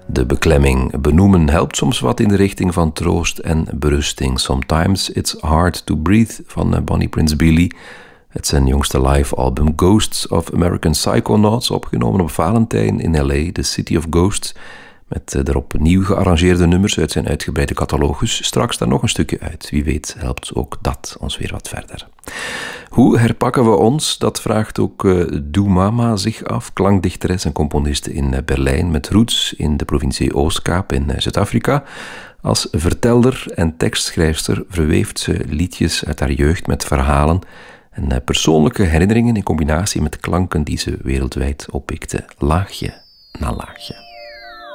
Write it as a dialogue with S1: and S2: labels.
S1: De beklemming benoemen helpt soms wat in de richting van troost en berusting. Sometimes It's Hard to Breathe van Bonnie Prince Billy. Het zijn jongste live album Ghosts of American Psychonauts, opgenomen op Valentijn in L.A., The City of Ghosts, met daarop nieuw gearrangeerde nummers uit zijn uitgebreide catalogus. Straks daar nog een stukje uit. Wie weet helpt ook dat ons weer wat verder. Hoe herpakken we ons? Dat vraagt ook Doe Mama zich af, klankdichteres en componiste in Berlijn met roots in de provincie Oostkaap in Zuid-Afrika. Als vertelder en tekstschrijfster verweeft ze liedjes uit haar jeugd met verhalen en persoonlijke herinneringen in combinatie met klanken die ze wereldwijd oppikte, laagje na laagje.